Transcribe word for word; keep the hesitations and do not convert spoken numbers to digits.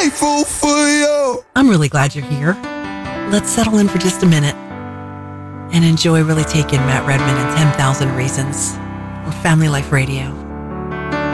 grateful for you. I'm really glad you're here. Let's settle in for just a minute and enjoy Really Take In Matt Redman and ten thousand Reasons on Family Life Radio.